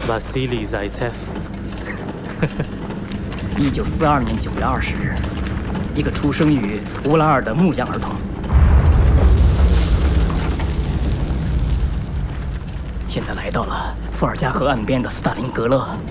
Vasily Zaitsev。 1942年9月20日，一个出生于乌拉尔的木匠儿童，现在来到了伏尔加河岸边的斯大林格勒。